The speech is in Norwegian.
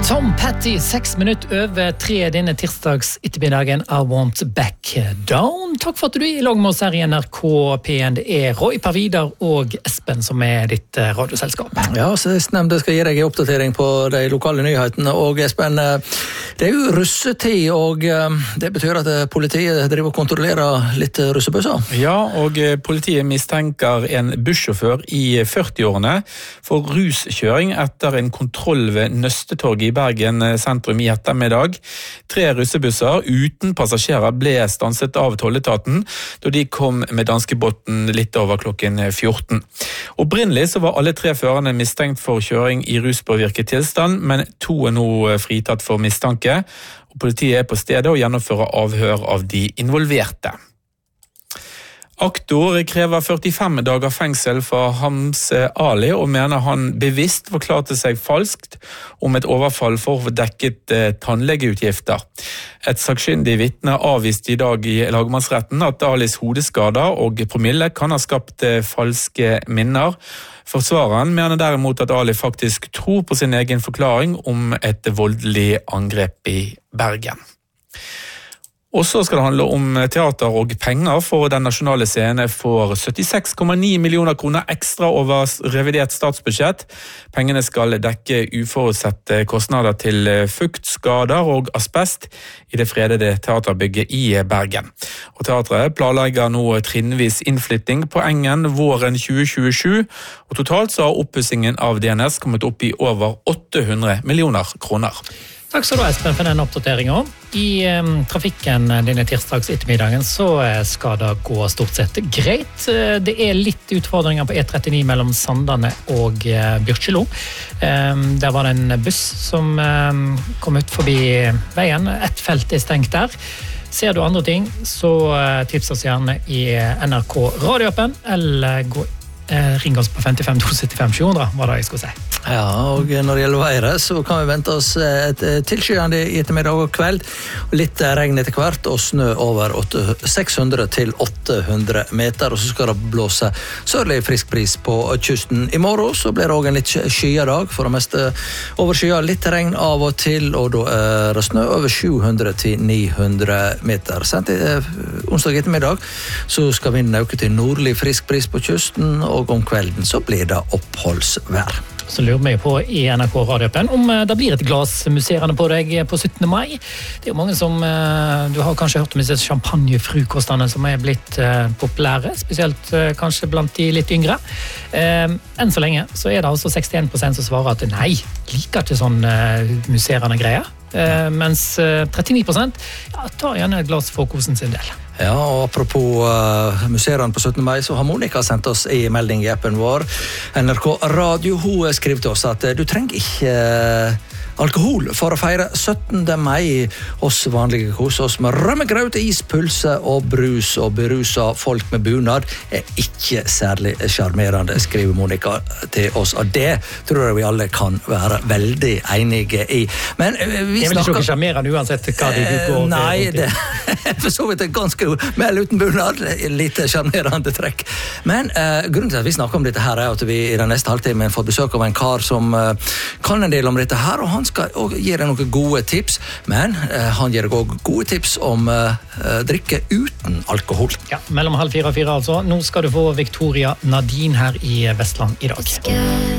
Tom Petty, 6 minutter over 3 denne tirsdags ettermiddagen. I want back down. Takk for at du I lag med oss her I NRK P1. Det Roy Parvidar og Espen som ditt radioselskap. Ja, så nevnte skal gi deg en oppdatering på de lokale nyhetene. Og Espen, det jo russetid, og det betyr at politiet driver og kontrollerer litt russebøsser. Ja, og politiet mistenker en bussjåfør I 40-årene for ruskjøring etter en kontroll ved Nøstetorget I Bergen sentrum I ettermiddag. 3 russebusser uten passasjerer ble stanset av tolletaten da de kom med danskebåten litt over klokken 14. Opprinnelig så var alle 3 førerne mistenkt for kjøring I ruspåvirket tilstand, men 2 nå fritatt for mistanke. Og politiet på stedet og gjennomfører avhør av de involverte. Aktor krever 45 dager fengsel for Hamse Ali og mener han bevisst forklarte seg falskt om et overfall for å få dekket tannlegeutgifter. Et sakkyndig vitne avviste I dag I lagmannsretten at Alis hodeskader og promille kan ha skapt falske minner. Forsvareren mener derimot at Ali faktisk tror på sin egen forklaring om et voldelig angrep I Bergen. Og så skal det handle om teater og penger, for den nasjonale scenen får 76,9 millioner kroner ekstra over revidert statsbudsjett. Pengene skal dekke uforutsette kostnader til fuktskader og asbest I det fredede teaterbygget I Bergen. Og teatret planlegger nå trinnvis innflytting på Engen våren 2027, og totalt så har oppussingen av DNS kommet opp I over 800 millioner kroner. Takk skal du Espen for den oppdateringen. I trafikken denne tirsdags ettermiddagen så skal det gå stort sett greit. Det litt utfordringer på E39 mellom Sandane og Byrkjelo. Der var det en buss som kom ut forbi veien. Et felt stengt der. Ser du andre ting, så tips oss gjerne I NRK radioappen, eller ring oss på 55 275 700, var det jeg skulle si. Ja, og når det gjelder været, så kan vi vente oss et tilskyende I ettermiddag og kveld, og litt regn etter hvert, og snø over 600 til 800 meter, og så skal det blåse sørlig frisk bris på kysten. I morgen så blir det også en litt skyet dag, for det meste overskyet, litt regn av og til, og da det snø over 700 til 900 meter. Sent onsdag ettermiddag så skal vinden øke til nordlig frisk bris på kysten, og om kvelden så blir det oppholdsvær. Så lurer vi på I NRK radioappen om det blir et glass musserende på deg på 17. mai. Det jo mange som, du har kanskje hørt om disse champagnefrukostene som blitt populære, spesielt kanskje blant de litt yngre. Enn så lenge så det altså 61% som svarer at nei, liker ikke sånn musserende greier. Mens 39% tar gjerne et glass for kosen sin del. Ja, og apropos museene på 17. mai, så har Monica sendt oss en melding I appen vår. NRK Radio, hun skriver til oss at du trenger ikke alkohol for å feire 17. mai. Oss vanlige kos oss med rømmegraut, is, pølse og brus, og berusa folk med bunad ikke særlig charmerende, skriver Monica til oss. Og det tror jeg vi alle kan være veldig enige I. Men vi snakker... Det ikke charmerende uansett hva du går. Nei, det for så vidt ganske vel uten bunad, litt charmerende trekk. Men grunnen til at vi snakker om dette her at vi I den neste halvtimen får besøk av en kar som kan en del om dette her, og han skal også gi deg noen gode tips, men han gir deg også gode tips om drikke uten alkohol. Ja, mellom 3:30 og 4 altså. Nå skal du få Victoria Nadine her I Vestland I dag.